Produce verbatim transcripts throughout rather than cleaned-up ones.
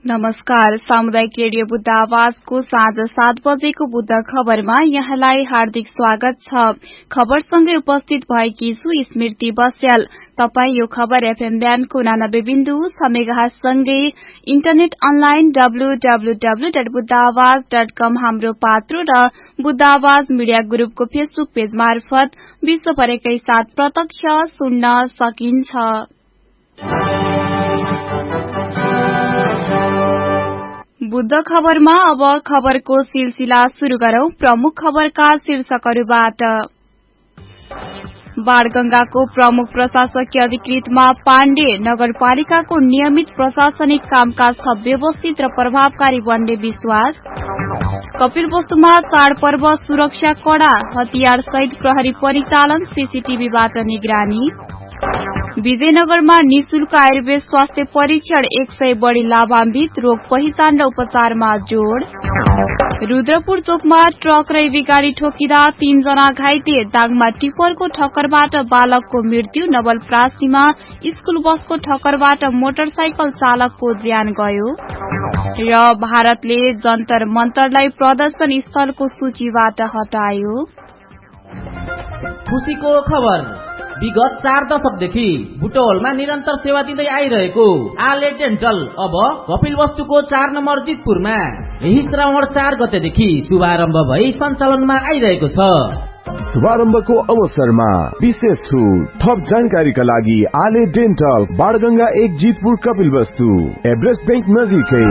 नमस्कार। सामुदायिक रेडियो बुद्ध आवाजको साँझ सात बजेको बुद्ध खबरमा यहाँलाई हार्दिक स्वागत छ। खबरसँगै उपस्थित भएकी छु स्मृति बस्याल। तपाई यो खबर एफएम ब्यान्डको उनानब्बे बिन्दु छ मेगाहर्जसँगै internet online W W W dot Buddha आवाज डट कम हाम्रो पात्रो र बुद्ध आवाज मिडिया ग्रुपको फेसबुक पेज मार्फत विश्वभरकै साथ प्रत्यक्ष सुन्न सकिन्छ। बुद्ध खबरमा अब खबरको सिलसिला शुरू गरौं। प्रमुख खबरका शीर्षकहरूबाट बाणगंगाको प्रमुख प्रशासकीय अधिकृतमा पाण्डे, नगरपालिकाको नियमित प्रशासनिक कामकाज थप व्यवस्थित र प्रभावकारी बन्ने विश्वास। कपिलवस्तुमा चाडपर्व सुरक्षा कड़ा, हतियार सहित प्रहरी परिचालन, सीसीटीभीबाट निगरानी। विजयनगरमा निशुल्क आयुर्वेद स्वास्थ्य परीक्षण, एक सय बढ़ी लाभान्वित, रोग पहिचान र उपचारमा जोड़। रुद्रपुर चोकमा ट्रक र ईभी गाड़ी ठोकिँदा तीनजना घाइते, दाङमा टिप्परको ठक्करबाट बालकको मृत्यु, नवलपरासीमा स्कूल बसको ठक्करबाट मोटरसाइकल चालकको ज्यान गयो। र भारतले जन्तर मन्तरलाई प्रदर्शन स्थलको सूचीबाट हटायो। खुशीको खबर। विगत चार दशकदेखि बुटवलमा निरन्तर सेवा दिँदै आइरहेको आले डेन्टल अब कपिलवस्तुको चार नम्बर जितपुरमा यही श्रावण चार गतेदेखि शुभारम्भ भई सञ्चालनमा आइरहेको छ। शुभारम्भको अवसरमा विशेष छुट। थप जानकारीका लागि आले डेन्टल, बाणगंगा एक, जितपुर, कपिलवस्तु, एभरेस्ट बैंक नजिकै।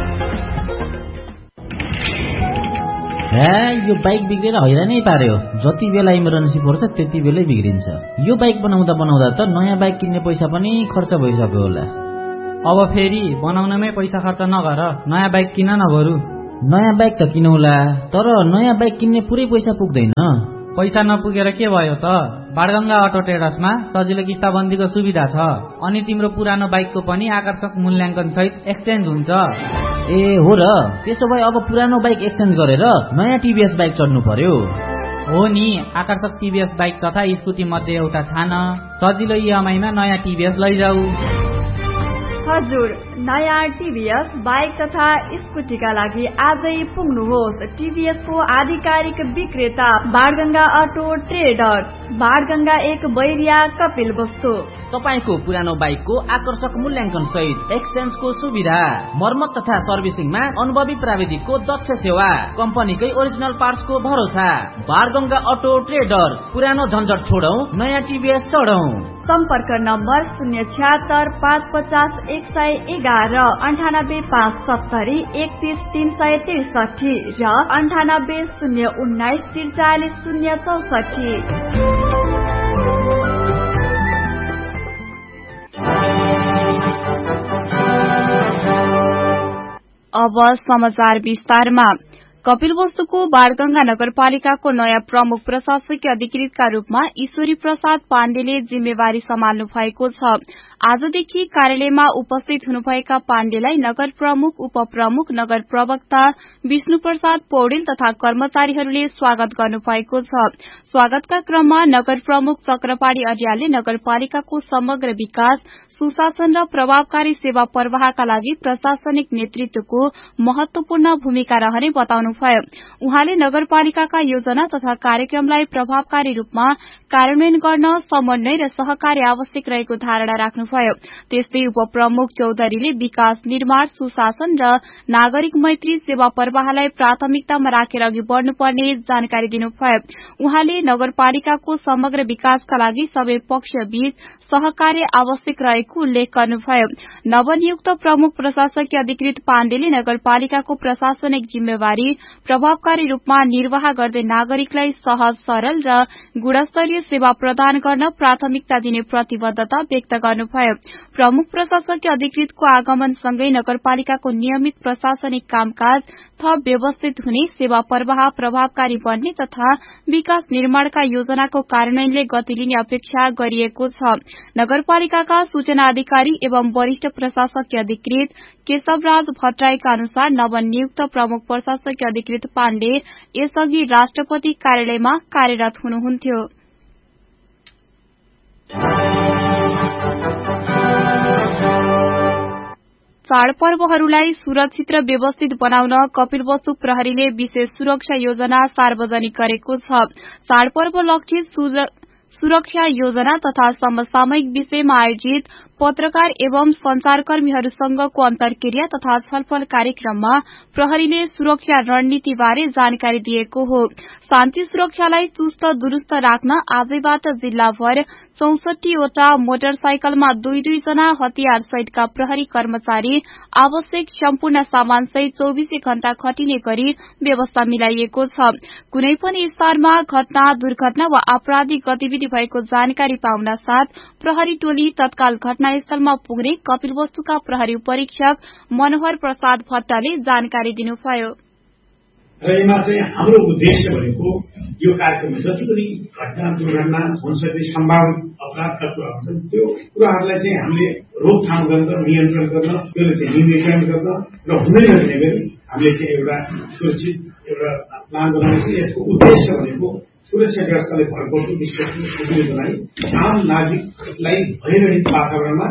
यो बाइक बिग्रेर हैरानै पार्यो। जति बेला इमर्जेन्सी पर्छ त्यति बेलै बिग्रिन्छ। यो बाइक बनाउँदा बनाउँदा त नयाँ बाइक किन्ने पैसा पनि खर्च भइसक्यो होला। अब फेरि बनाउनमै पैसा खर्च नगर, नयाँ बाइक किन न बरु। नयाँ बाइक त किनौला, तर नयाँ बाइक किन्ने पुरै पैसा पुग्दैन। पैसा नपुगेर के भयो त? बाणगंगा अटो ट्रेडर्समा सजिलो किस्ताबन्दीको सुविधा छ, अनि तिम्रो पुरानो बाइकको पनि आकर्षक मूल्याङ्कन सहित एक्सचेन्ज हुन्छ। ए हो र, त्यसो भए अब पुरानो बाइक एक्सचेन्ज गरेर नयाँ टिभीएस बाइक चढ्नु पर्यो। हो नि, आकर्षक टिभीएस बाइक तथा स्कुटी मध्ये एउटा छान, सजिलो इएमआईमा नयाँ टिभीएस लैजाऊ। हजुर, नयाँ टिभीएस बाइक तथा स्कुटीका लागि आजै पुग्नुहोस् टिभीएस को आधिकारिक विक्रेता बाणगंगा अटो ट्रेडर्स, बाणगंगा एक, बैरिया, कपिलवस्तु। तपाईको पुरानो बाइकको आकर्षक मूल्याङ्कन सहित एक्सचेन्जको सुविधा, मर्मत तथा सर्भिसिङमा अनुभवी प्राविधिकको दक्ष सेवा, कम्पनीकै ओरिजिनल पार्ट्सको भरोसा। बाणगंगा अटो ट्रेडर्स, पुरानो झन्झट छोडौं, नयाँ टिभीएस चढौं। सम्पर्क नम्बर शून्य छ्यात्तर पाँच पचास एक सय एघार, अन्ठानब्बे पाँच सत्तरी एकतीस तीन सय त्रिसठी र अन्ठानब्बे शून्य उन्नाइस त्रिचालिस शून्य चौसठी। अब समाचार विस्तारमा। कपिलवस्तुको बाणगंगा नगरपालिकाको नयाँ प्रमुख प्रशासकीय अधिकृतका रूपमा ईश्वरी प्रसाद पाण्डेले जिम्मेवारी सम्हाल्नु भएको छ। आजदेखि कार्यालयमा उपस्थित हुनुभएका पाण्डेलाई नगर प्रमुख, उपप्रमुख, नगर प्रवक्ता विष्णु प्रसाद पौडेल तथा कर्मचारीहरूले स्वागत गर्नुभएको छ। स्वागतका क्रममा नगर प्रमुख चक्रपाणी अर्यालले नगरपालिकाको समग्र विकास, सुशासन र प्रभावकारी सेवा प्रवाहका लागि प्रशासनिक नेतृत्वको महत्वपूर्ण भूमिका रहने बताउनुभयो। उहाँले नगरपालिकाका योजना तथा कार्यक्रमलाई प्रभावकारी रूपमा कार्यान्वयन गर्न समन्वय र सहकार्य आवश्यक रहेको धारणा राख्नुभयो। त्यस्तै उपप्रमुख चौधरीले विकास, निर्माण, सुशासन र नागरिक मैत्री सेवा प्रवाहलाई प्राथमिकतामा राखेर अघि बढ़नुपर्ने जानकारी दिनुभयो। उहाँले नगरपालिकाको समग्र विकासका लागि सबै पक्षबीच सहकार्य आवश्यक रहेको उल्लेख गर्नुभयो। नवनियुक्त प्रमुख प्रशासकीय अधिकृत पाण्डेले नगरपालिकाको प्रशासनिक जिम्मेवारी प्रभावकारी रूपमा निर्वाह गर्दै नागरिकलाई सहज, सरल र गुणस्तरीय सेवा प्रदान गर्न प्राथमिकता दिने प्रतिबद्धता व्यक्त गर्नुभयो। प्रमुख प्रशासकीय अधिकृतको आगमनसँगै नगरपालिकाको नियमित प्रशासनिक कामकाज थप व्यवस्थित हुने, सेवा प्रवाह प्रभावकारी बन्ने तथा विकास निर्माणका योजनाको कार्यान्वयनले गति लिने अपेक्षा गरिएको छ। नगरपालिकाका सूचना अधिकारी एवं वरिष्ठ प्रशासकीय अधिकृत केशवराज भट्टराईका अनुसार नवनियुक्त प्रमुख प्रशासकीय अधिकृत पाण्डे यसअघि राष्ट्रपति कार्यालयमा कार्यरत हुनुहुन्थ्यो। चाडपर्वहरूलाई सुरक्षित र व्यवस्थित बनाउन कपिलवस्तु प्रहरीले विशेष सुरक्षा योजना सार्वजनिक गरेको छ। चाडपर्व लक्षित सुरक्षा योजना तथा समसामयिक विषयमा आयोजित पत्रकार एवं संचारकर्मीहरूसँगको अन्तर्क्रिया तथा छलफल कार्यक्रममा प्रहरीले सुरक्षा रणनीतिबारे जानकारी दिएको हो। शान्ति सुरक्षालाई चुस्त दुरूस्त राख्न आजैबाट जिल्लाभर चौसठीवटा मोटरसाइकलमा दुई दुई जना हतियार सहितका प्रहरी कर्मचारी आवश्यक सम्पूर्ण सामान सहित चौबीसै घण्टा खटिने गरी व्यवस्था मिलाइएको छ। कुनै पनि स्थानमा घटना दुर्घटना वा आपराधिक गतिविधि भएको जानकारी पाउन साथ प्रहरी टोली तत्काल घटनास्थलमा पुग्ने कपिलवस्तुका प्रहरी परीक्षक मनोहर प्रसाद भट्टले जानकारी दिनुभयो। र यसमा चाहिँ हाम्रो उद्देश्य भनेको यो कार्यक्रममा जति पनि घटना दुर्घटना हुन सक्ने सम्भावित अपराधका कुराहरू छन् त्यो कुराहरूलाई चाहिँ हामीले रोकथाम गर्न नियन्त्रण गर्न त्यसले चाहिँ न्यूनीकरण गर्न र हुनै नदिने गरी हामीले चाहिँ एउटा सुरक्षित एउटा प्लान बनाउने छ। यसको उद्देश्य भनेको सुरक्षा व्यवस्थालाई भरपर्दो विश्वसनीय सजिलो बनाई आम नागरिकलाई भइरहेको वातावरणमा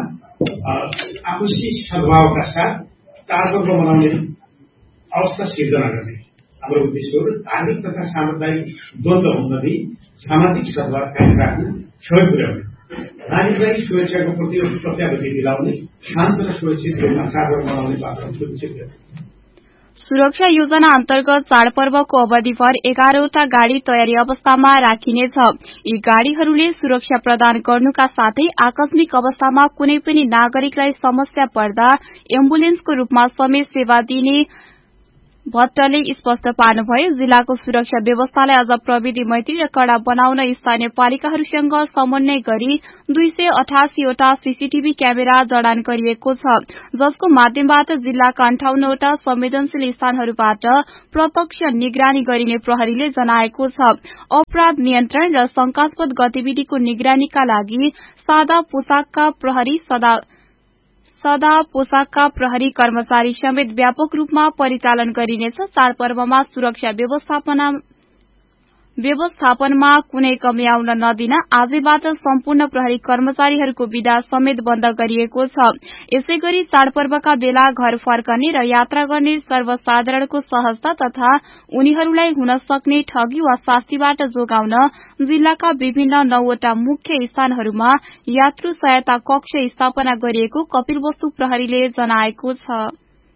आपसी सद्भावका साथ चाडपर्व मनाउने अवस्था सिर्जना गर्ने हाम्रो उद्देश्य हो। धार्मिक तथा सामुदायिक द्वन्द्व हुन नदिई सामाजिक सद्भाव कायम राख्न सहयोग पुर्याउने नागरिकलाई सुरक्षाको प्रति प्रत्याभूति दिलाउने शान्त र सुरक्षित रूपमा चाडपर्व मनाउने वातावरण सुनिश्चित गर्ने। सुरक्षा योजना अन्तर्गत चाडपर्वको अवधिभर एघारवटा गाड़ी तयारी अवस्थामा राखिनेछ। यी गाड़ीहरूले सुरक्षा प्रदान गर्नुका साथै आकस्मिक अवस्थामा कुनै पनि नागरिकलाई समस्या पर्दा एम्बुलेन्सको रूपमा समेत सेवा दिने भट्टले स्पष्ट पार्नुभयो। जिल्लाको सुरक्षा व्यवस्थालाई अझ प्रविधि मैत्री र कड़ा बनाउन स्थानीय पालिकाहरूसँग समन्वय गरी दुई सय अठासीवटा सीसीटीभी क्यामेरा जडान गरिएको छ, जसको माध्यमबाट जिल्लाका अन्ठाउन्नवटा संवेदनशील स्थानहरूबाट प्रत्यक्ष निगरानी गरिने प्रहरीले जनाएको छ। अपराध नियन्त्रण र शंकास्पद गतिविधिको निगरानीका लागि सादा पोसाकका प्रहरी सदा सदा पोसाकका प्रहरी कर्मचारी समेत व्यापक रूपमा परिचालन गरिनेछ। चाडपर्वमा सुरक्षा व्यवस्थापन व्यवस्थापनमा कुनै कमी आउन नदिन आजैबाट सम्पूर्ण प्रहरी कर्मचारीहरूको विदा समेत बन्द गरिएको छ। यसै गरी चाडपर्वका बेला घर फर्कने र यात्रा गर्ने सर्वसाधारणको सहजता तथा उनीहरूलाई हुन सक्ने ठगी वा शास्तिबाट जोगाउन जिल्लाका विभिन्न नौवटा मुख्य स्थानहरूमा यात्रु सहायता कक्ष स्थापना गरिएको कपिलवस्तु प्रहरीले जनाएको छ।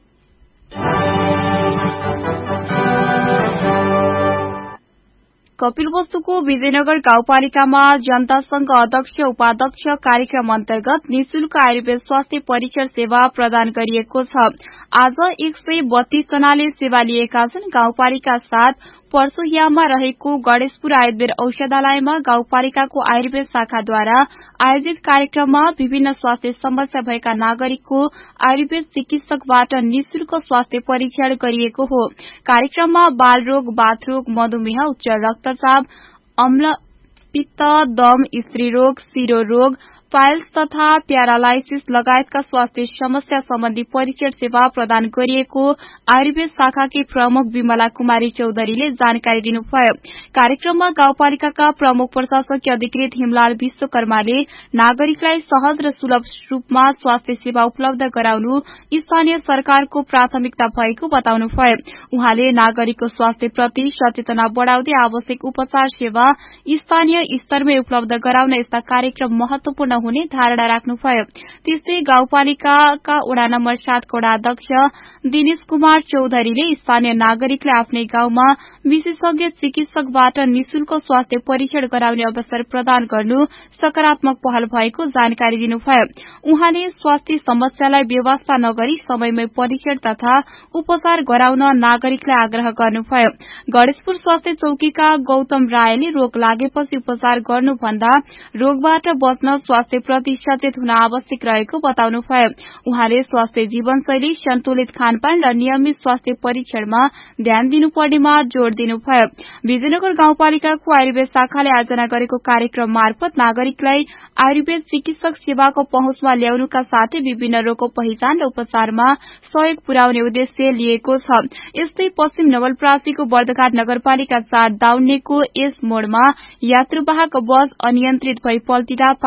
कपिलवस्तुको विजयनगर गाउँपालिकामा जनता संघ अध्यक्ष उपाध्यक्ष कार्यक्रम अन्तर्गत निशुल्क आयुर्वेद स्वास्थ्य परीक्षण सेवा प्रदान गरिएको छ। आज एक सय बत्तीस जनाले सेवा लिएका छन्। गाउँपालिका साथ पर्सोहियामा रहेको गणेशपुर आयुर्वेद औषधालयमा गाउँपालिकाको आयुर्वेद शाखाद्वारा आयोजित कार्यक्रममा विभिन्न स्वास्थ्य समस्या भएका नागरिकको आयुर्वेद चिकित्सकबाट निशुल्क स्वास्थ्य परीक्षण गरिएको हो। कार्यक्रममा बालरोग, बाथरोग, मधुमेह, उच्च रक्तचाप, अम्ल पित्त, दम, स्त्रीरोग, शिरोरोग, पाइल्स तथा प्यारालाइसिस लगायतका स्वास्थ्य समस्या सम्बन्धी परीक्षण सेवा प्रदान गरिएको आयुर्वेद शाखाकी प्रमुख विमला कुमारी चौधरीले जानकारी दिनुभयो। कार्यक्रममा गाउँपालिकाका प्रमुख प्रशासकीय अधिकृत हिमलाल विश्वकर्माले नागरिकलाई सहज र सुलभ रूपमा स्वास्थ्य सेवा उपलब्ध गराउनु स्थानीय सरकारको प्राथमिकता भएको बताउनुभयो। उहाँले नागरिकको स्वास्थ्य प्रति सचेतना बढ़ाउँदै आवश्यक उपचार सेवा स्थानीय स्तरमै उपलब्ध गराउन यस्ता कार्यक्रम महत्वपूर्ण हुने धारणा राख्नुभयो। त्यस्तै गाउँपालिकाका वडा नम्बर सात वडा अध्यक्ष दिनेश कुमार चौधरीले स्थानीय नागरिकले आफ्नै गाउँमा विशेषज्ञ चिकित्सकबाट निशुल्क स्वास्थ्य परीक्षण गराउने अवसर प्रदान गर्नु सकारात्मक पहल भएको जानकारी दिनुभयो। उहाँले स्वास्थ्य समस्यालाई बेवास्ता नगरी समयमै परीक्षण तथा उपचार गराउन नागरिकलाई आग्रह गर्नुभयो। गणेशपुर स्वास्थ्य चौकीका गौतम रायले रोग लागेपछि उपचार गर्नुभन्दा रोगबाट बच्न स्वास्थ्य प्रति सचेत हुन आवश्यक रहेको बताउनुभयो। उहाँले स्वास्थ्य जीवनशैली, सन्तुलित खानपान र नियमित स्वास्थ्य परीक्षणमा ध्यान दिनुपर्नेमा जोड़ दिनुभयो। विजयनगर गाउँपालिकाको आयुर्वेद शाखाले आयोजना गरेको कार्यक्रम मार्फत नागरिकलाई आयुर्वेद चिकित्सक सेवाको पहुँचमा ल्याउनुका साथै विभिन्न रोगको पहिचान र उपचारमा सहयोग पुर्याउने उद्देश्य लिएको छ। यस्तै पश्चिम नवलपरासीको बर्दघाट नगरपालिका चार दाउन्नेको यस मोड़मा यात्रुवाहक बस अनियन्त्रित भई पल्टिँदा पाँचजना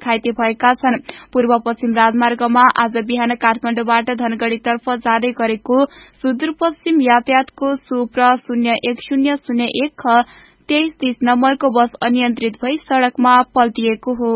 घाइते भएका छन्। पूर्व पश्चिम राजमार्गमा आज बिहान काठमाडौँबाट धनगढ़ीतर्फ जाँदै गरेको सुदूरपश्चिम यातायातको सुप्र शून्य एक शून्य शून्य एक ख तेइस तीस नम्बरको बस अनियन्त्रित भई सड़कमा पल्टिएको हो।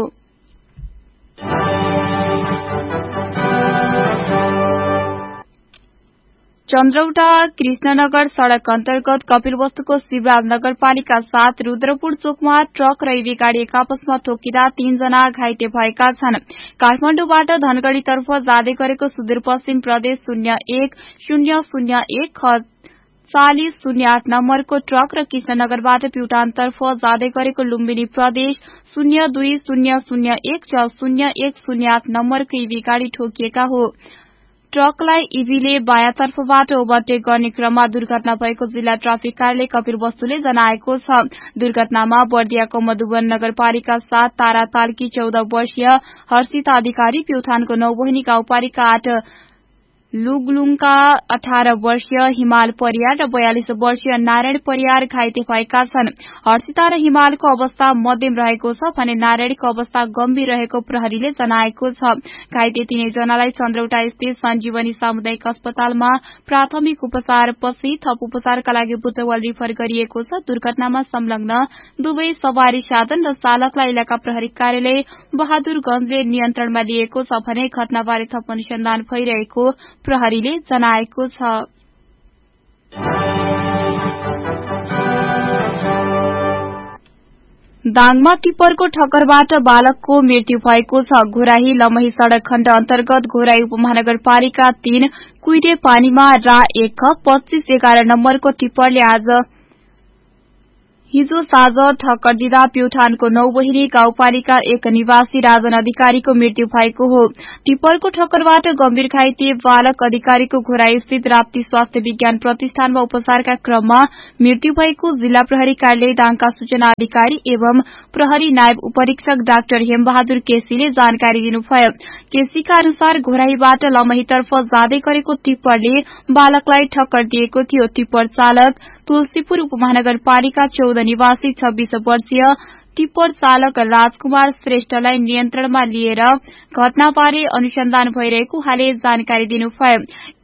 चन्द्रौटा कृष्णनगर सड़क अन्तर्गत कपिलवस्तुको शिवराज नगरपालिका सात रुद्रपुर चोकमा ट्रक र ईभी गाड़ी एक आपसमा ठोकिँदा तीनजना घाइते भएका छन्। काठमाडौँबाट धनगढ़ीतर्फ जाँदै गरेको सुदूरपश्चिम प्रदेश शून्य एक शून्य शून्य एक ख चालिस शून्य आठ नम्बरको ट्रक र कृष्णनगरबाट प्युटानतर्फ जाँदै गरेको लुम्बिनी प्रदेश शून्य दुई शून्य शून्य एक छ शून्य एक शून्य आठ नम्बरको ईभी गाड़ी ठोकिएका हो। ट्रकलाई ईभीले बायाँतर्फबाट ओभरटेक गर्ने क्रममा दुर्घटना भएको जिल्ला ट्राफिक कार्यालय कपिलवस्तुले जनाएको छ। दुर्घटनामा बर्दियाको मधुवन नगरपालिका सात तारातालकी चौध वर्षीय हर्षिता अधिकारी, प्युठानको नौबहिनी गाउँपालिका आठ लुगलुङका अठार वर्षीय हिमाल परियार र बयालिस वर्षीय नारायण परियार घाइते भएका छन्। हर्षिता र हिमालको अवस्था मध्यम रहेको छ भने नारायणको अवस्था गम्भीर रहेको प्रहरीले जनाएको छ। घाइते तीनैजनालाई चन्द्रौटा स्थित सञ्जीवनी सामुदायिक अस्पतालमा प्राथमिक उपचारपछि थप उपचारका लागि बुटवल रिफर गरिएको छ। दुर्घटनामा संलग्न दुवै सवारी साधन र चालकलाई इलाका प्रहरी कार्यालय बहादुरगंजले नियन्त्रणमा लिएको छ भने घटनाबारे थप अनुसन्धान भइरहेको प्रहरीले जनाएको छ। दाङमा टिप्परको ठक्करबाट बालकको मृत्यु भएको छ। घोराही लमही सड़क खण्ड अन्तर्गत घोराही उपमहानगरपालिका तीन कुइरे पानीमा रा एक ख पच्चीस एघार नम्बरको टिप्परले आज हिजो साँझ ठक्कर दिँदा प्युठानको नौबहिनी गाउँपालिका एक निवासी राजन अधिकारीको मृत्यु भएको हो। टिप्परको ठक्करबाट गम्भीर घाइते बालक अधिकारीको घोराई स्थित राप्ती स्वास्थ्य विज्ञान प्रतिष्ठानमा उपचारका क्रममा मृत्यु भएको जिल्ला प्रहरी कार्यालय दाङका सूचना अधिकारी एवं प्रहरी नायब उपरीक्षक डाक्टर हेमबहादुर केसीले जानकारी दिनुभयो। केसीका अनुसार घोराहीबाट लमहीतर्फ जाँदै गरेको टिप्परले बालकलाई ठक्कर दिएको थियो। टिप्पर चालक तुलसीपुर उपमहानगरपालिका चौध निवासी छब्बीस वर्षीय टिप्पर चालक राजकुमार श्रेष्ठलाई नियन्त्रणमा लिएर घटनाबारे अनुसन्धान भइरहेको उहाँले जानकारी दिनुभयो।